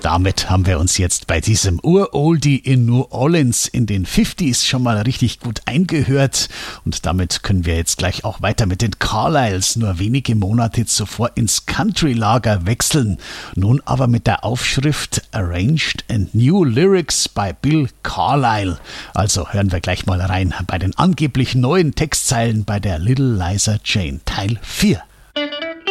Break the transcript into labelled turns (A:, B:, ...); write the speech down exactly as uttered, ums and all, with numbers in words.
A: Damit haben wir uns jetzt bei diesem Uroldie in New Orleans in den fünfziger schon mal richtig gut eingehört. Und damit können wir jetzt gleich auch weiter mit den Carlyles nur wenige Monate zuvor ins Country-Lager wechseln. Nun aber mit der Aufschrift Arranged and New Lyrics by Bill Carlyle. Also hören wir gleich mal rein bei den angeblich neuen Textzeilen bei der Little Liza Jane Teil vier.